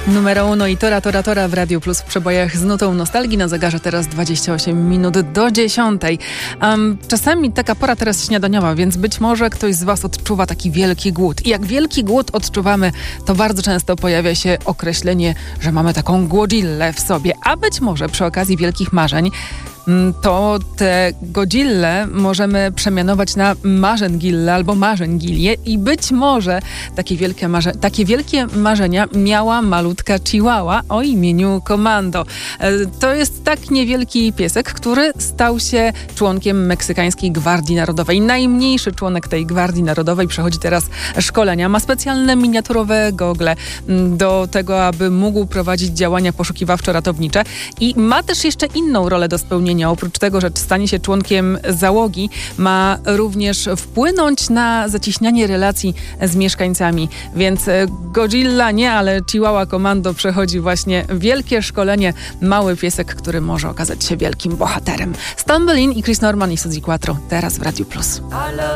Numero uno i Tora w Radiu Plus w przebojach z nutą nostalgii. Na zegarze teraz 28 minut do 10. Czasami taka pora teraz śniadaniowa, więc być może ktoś z Was odczuwa taki wielki głód. I jak wielki głód odczuwamy, to bardzo często pojawia się określenie, że mamy taką głodzillę w sobie. A być może przy okazji wielkich marzeń to te godzille możemy przemianować na marzengille albo marzengilię i być może takie wielkie marzenia miała malutka chihuahua o imieniu Komando. To jest tak niewielki piesek, który stał się członkiem Meksykańskiej Gwardii Narodowej. Najmniejszy członek tej Gwardii Narodowej przechodzi teraz szkolenia. Ma specjalne miniaturowe gogle do tego, aby mógł prowadzić działania poszukiwawczo-ratownicze i ma też jeszcze inną rolę do spełnienia. Oprócz tego, że stanie się członkiem załogi, ma również wpłynąć na zacieśnianie relacji z mieszkańcami. Więc Godzilla nie, ale Chihuahua Komando przechodzi właśnie wielkie szkolenie. Mały piesek, który może okazać się wielkim bohaterem. Stumble In i Chris Norman i Suzy Quatro teraz w Radiu Plus.